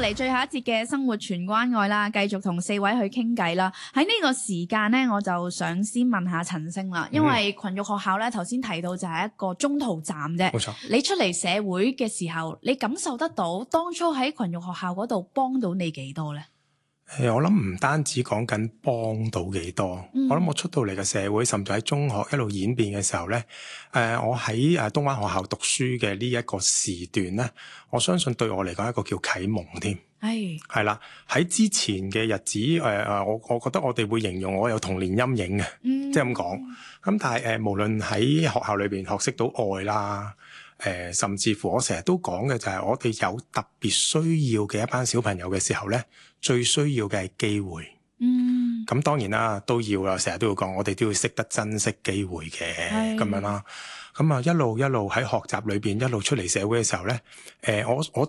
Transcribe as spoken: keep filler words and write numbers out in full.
嚟最後一節嘅生活全關愛啦，繼續同四位去傾偈啦。喺呢個時間咧，我就想先問下陳星啦，因為群育學校咧頭先提到就係一個中途站啫。 冇錯。 你出嚟社會嘅時候，你感受得到當初喺群育學校嗰度幫到你幾多咧？ 誒，我諗唔單止講緊幫到幾多， 嗯、 我諗我出到嚟嘅社會，甚至喺中學一路演變嘅時候咧，誒、呃，我喺誒東灣學校讀書嘅呢一個時段咧，我相信對我嚟講係一個叫啟蒙添。 係係啦，喺之前嘅日子，誒、呃、誒，我我覺得我哋會形容我有童年陰影嘅，即係咁講。咁但係誒、呃，無論喺學校裏邊學識到愛啦。誒、呃，甚至乎我成日都講嘅就係我哋有特別需要嘅一班小朋友嘅時候咧，最需要嘅係機會。嗯，咁當然啦，都要啦，成日都要講，我哋都要識得珍惜機會嘅，咁樣啦。咁啊，一路一路喺學習裏邊，一路出嚟社會嘅時候咧，誒、呃，我我